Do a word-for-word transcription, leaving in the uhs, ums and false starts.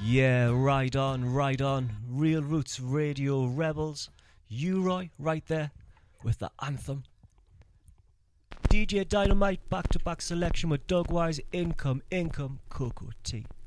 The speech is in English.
Yeah, right on, right on. Real Roots Radio Rebels. U-Roy right there with the anthem. D J Dynamite back-to-back selection with Doug Wise, Income, Income, Cocoa Tea.